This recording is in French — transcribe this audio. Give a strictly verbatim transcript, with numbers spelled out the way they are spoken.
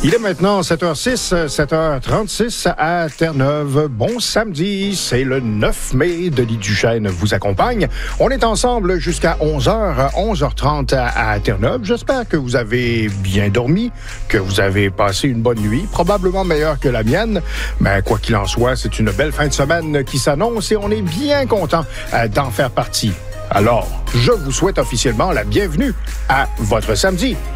Il est maintenant sept heures six, sept heures trente-six à Terre-Neuve. Bon samedi, c'est le neuf mai. Denis Duchesne vous accompagne. On est ensemble jusqu'à onze heures, onze heures trente à Terre-Neuve. J'espère que vous avez bien dormi, que vous avez passé une bonne nuit, probablement meilleure que la mienne. Mais quoi qu'il en soit, c'est une belle fin de semaine qui s'annonce et on est bien content d'en faire partie. Alors, je vous souhaite officiellement la bienvenue à votre samedi.